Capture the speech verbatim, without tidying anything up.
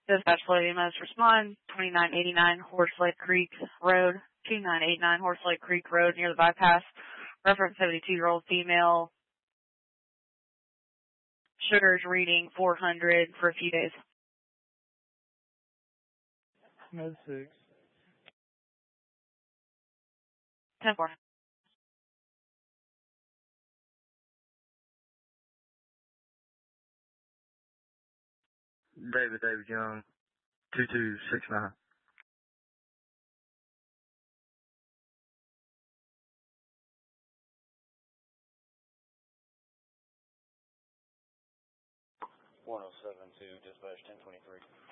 Dispatch Floyd E M S respond, twenty-nine eighty-nine Horselake Creek Road, twenty-nine eighty-nine Horselake Creek Road near the bypass. Reference seventy-two-year-old female. Sugar's reading four hundred for a few days. Med six. ten four. David David Young, two two six nine. one oh seven two, dispatch ten twenty-three.